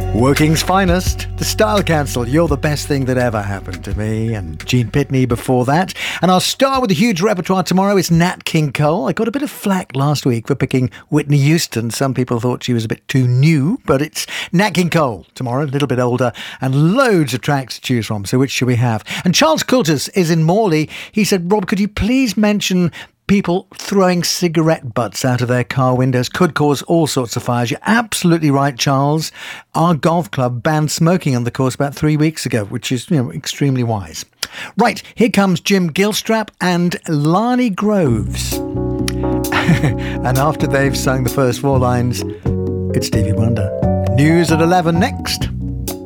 Working's finest, the Style Council. You're the best thing that ever happened to me, and Gene Pitney before that. And our star with a huge repertoire tomorrow is Nat King Cole. I got a bit of flack last week for picking Whitney Houston. Some people thought she was a bit too new, but it's Nat King Cole tomorrow, a little bit older, and loads of tracks to choose from. So which should we have? And Charles Coulters is in Morley. He said, Rob, could you please mention people throwing cigarette butts out of their car windows could cause all sorts of fires. You're absolutely right, Charles. Our golf club banned smoking on the course about 3 weeks ago, which is, extremely wise. Right, here comes Jim Gilstrap and Lani Groves. And after they've sung the first four lines, it's Stevie Wonder. News at 11 next.